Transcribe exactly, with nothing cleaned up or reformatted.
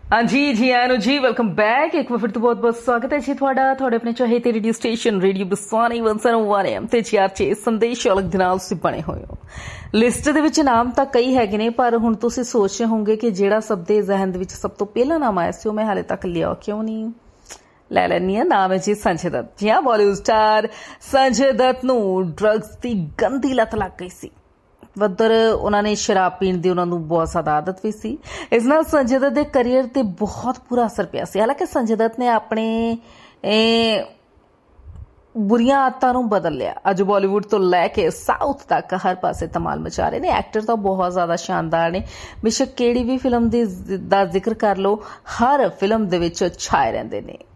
हाँ जी जी आनो जी welcome back एक बार फिर तो बहुत बहुत स्वागत है जी थोड़ा थोड़े अपने चाहते radio station radio Baswani one सौ वन एम ਤੇ ਚਾਰ ਛੇ ਸੰਦੇਸ਼ ਅਲਗ ਦੇ ਨਾਲ ਤੁਸੀਂ ਬਣੇ ਹੋਏ ਹੋ। ਲਿਸਟ ਦੇ ਵਿੱਚ ਨਾਮ ਤਾਂ ਕਈ ਹੈਗੇ ਨੇ ਪਰ ਹੁਣ ਤੁਸੀਂ ਸੋਚ ਰਹੇ ਹੋਵੋਗੇ ਕਿ ਜਿਹੜਾ ਸਭ ਦੇ ਜ਼ਿਹਨ ਦੇ ਵਿੱਚ ਸਭ ਤੋਂ ਪਹਿਲਾ ਨਾਮ ਆਇਆ ਸੀ ਉਹ ਮੈਂ ਹਾਲੇ ਤੱਕ ਲਿਆ ਕਿਉਂ ਨਹੀਂ। ਲੈ ਲੈਣੀ ਆ ਨਾਮ ਹੈ ਜੀ ਸੰਜੇ ਦੱਤ। ਜੀ ਹਾਂ ਬਾਲੀਵੁੱਡ ਸਟਾਰ ਸੰਜੇ ਦੱਤ ਨੂੰ ਡਰੱਗਸ ਦੀ ਗੰਦੀ ਲੱਤ ਲੱਗ ਗਈ ਸੀ। ਉੱਧਰ ਉਹਨਾਂ ਨੇ ਸ਼ਰਾਬ ਪੀਣ ਦੀ ਉਹਨਾਂ ਨੂੰ ਬਹੁਤ ਜ਼ਿਆਦਾ ਆਦਤ ਵੀ ਸੀ। ਇਸ ਨਾਲ ਸੰਜੇ ਦੱਤ ਦੇ ਕਰੀਅਰ ਤੇ ਬਹੁਤ ਬੁਰਾ ਅਸਰ ਪਿਆ ਸੀ। ਹਾਲਾਂਕਿ ਸੰਜੇ ਦੱਤ ਨੇ ਆਪਣੇ ਬੁਰੀਆਂ ਆਦਤਾਂ ਨੂੰ ਬਦਲ ਲਿਆ। ਅੱਜ ਬਾਲੀਵੁੱਡ ਤੋਂ ਲੈ ਕੇ ਸਾਊਥ ਤੱਕ ਹਰ ਪਾਸੇ ਧਮਾਲ ਮਚਾ ਰਹੇ ਨੇ। ਐਕਟਰ ਤਾਂ ਬਹੁਤ ਜ਼ਿਆਦਾ ਸ਼ਾਨਦਾਰ ਨੇ। ਬੇਸ਼ੱਕ ਕਿਹੜੀ ਵੀ ਫਿਲਮ ਦੀ ਦਾ ਜ਼ਿਕਰ ਕਰ ਲਓ, ਹਰ ਫਿਲਮ ਦੇ ਵਿੱਚ ਛਾਏ ਰਹਿੰਦੇ ਨੇ।